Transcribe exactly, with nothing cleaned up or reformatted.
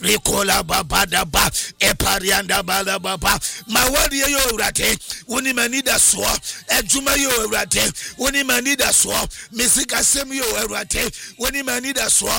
Ricola baba da ba eparianda bala baba ma wadi yo urate woni mani da so ejuma yo urate woni mani da so misika sem yo urate woni mani da so